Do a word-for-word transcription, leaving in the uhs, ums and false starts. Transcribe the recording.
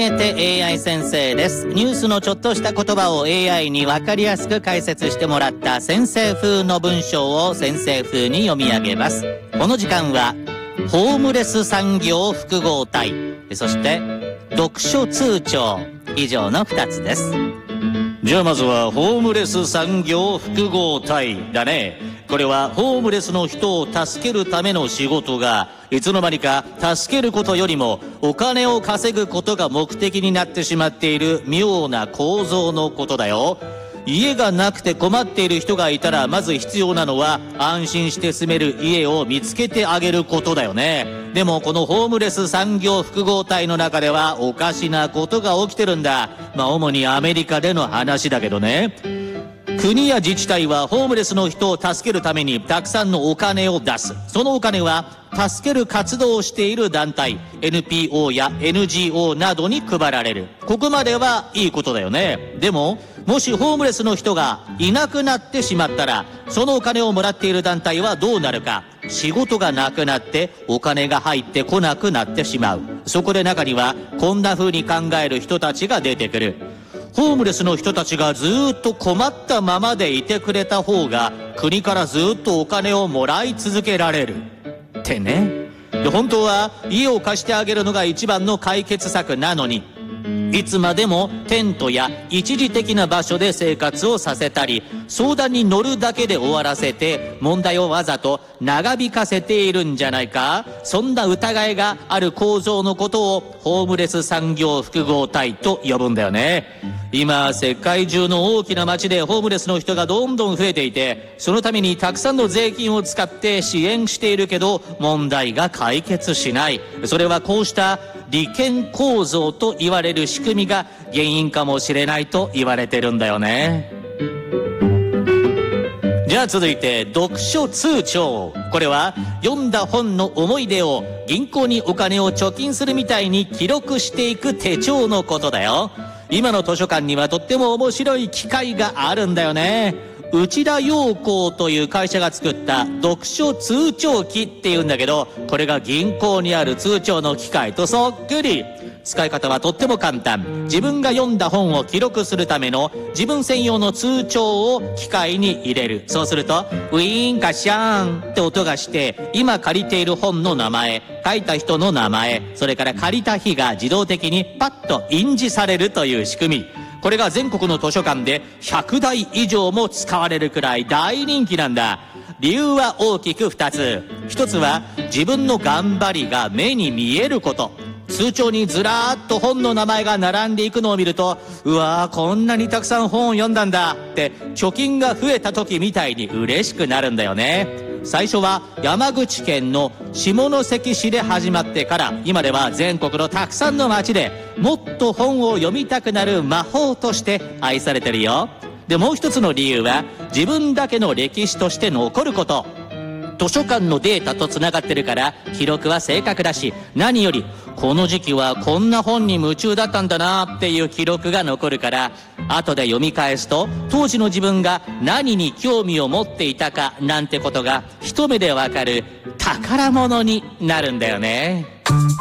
エーアイ 先生です。ニュースのちょっとした言葉を エーアイ に分かりやすく解説してもらった先生風の文章を先生風に読み上げます。この時間はホームレス産業複合体、そして読書通帳、以上のふたつです。 じゃあまずはホームレス産業複合体だね。これはホームレスの人を助けるための仕事がいつの間にか助けることよりもお金を稼ぐことが目的になってしまっている妙な構造のことだよ。家がなくて困っている人がいたらまず必要なのは安心して住める家を見つけてあげることだよね。でもこのホームレス産業複合体の中ではおかしなことが起きてるんだ。まあ主にアメリカでの話だけどね。国や自治体はホームレスの人を助けるためにたくさんのお金を出す。そのお金は助ける活動をしている団体 エヌピーオー や エヌジーオー などに配られる。ここまではいいことだよね。でももしホームレスの人がいなくなってしまったらそのお金をもらっている団体はどうなるか。仕事がなくなってお金が入ってこなくなってしまう。そこで中にはこんな風に考える人たちが出てくる。ホームレスの人たちがずーっと困ったままでいてくれた方が国からずーっとお金をもらい続けられるってね。で本当は家を貸してあげるのが一番の解決策なのに、いつまでもテントや一時的な場所で生活をさせたり相談に乗るだけで終わらせて問題をわざと長引かせているんじゃないか。そんな疑いがある構造のことをホームレス産業複合体と呼ぶんだよね。今世界中の大きな街でホームレスの人がどんどん増えていて、そのためにたくさんの税金を使って支援しているけど問題が解決しない。それはこうした利権構造と言われる仕組みが原因かもしれないと言われてるんだよね。じゃあ続いて読書通帳。これは読んだ本の思い出を銀行にお金を貯金するみたいに記録していく手帳のことだよ。今の図書館にはとっても面白い機械があるんだよね。内田洋行という会社が作った読書通帳機っていうんだけど、これが銀行にある通帳の機械とそっくり。使い方はとっても簡単。自分が読んだ本を記録するための自分専用の通帳を機械に入れる。そうするとウィーンカシャーンって音がして今借りている本の名前、書いた人の名前、それから借りた日が自動的にパッと印字されるという仕組み。これが全国の図書館でひゃくだい以上も使われるくらい大人気なんだ。理由は大きくふたつ。ひとつは自分の頑張りが目に見えること。通帳にずらーっと本の名前が並んでいくのを見ると、うわーこんなにたくさん本を読んだんだって貯金が増えた時みたいに嬉しくなるんだよね。最初は山口県の下関市で始まってから今では全国のたくさんの町でもっと本を読みたくなる魔法として愛されてるよ。でもう一つの理由は自分だけの歴史として残ること。図書館のデータとつながってるから記録は正確だし、何よりこの時期はこんな本に夢中だったんだなっていう記録が残るから、後で読み返すと当時の自分が何に興味を持っていたかなんてことが一目でわかる宝物になるんだよね。